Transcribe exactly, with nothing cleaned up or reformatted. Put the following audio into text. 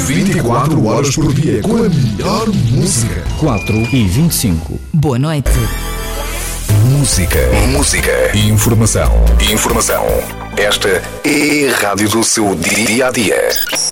vinte e quatro horas por dia com a melhor música. quatro e vinte e cinco. Boa noite. Música, música, informação, informação. Esta é a rádio do seu dia a dia.